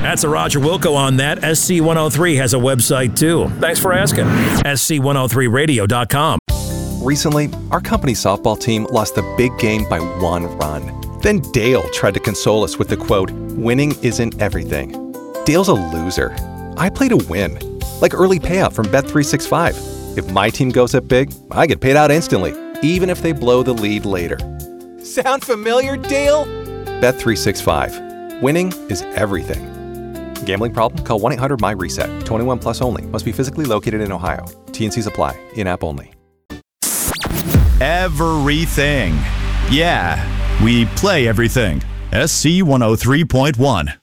That's a Roger Wilco on that. SC103 has a website too. Thanks for asking. SC103radio.com. Recently, our company softball team lost the big game by 1 run. Then Dale tried to console us with the quote, "Winning isn't everything." Dale's a loser. I play to win. Like early payout from Bet365. If my team goes up big, I get paid out instantly, even if they blow the lead later. Sound familiar, Dale? Bet365. Winning is everything. Gambling problem? Call 1-800-MY-RESET. 21 plus only. Must be physically located in Ohio. T&Cs apply. In-app only. Everything. Yeah, we play everything. SC 103.1.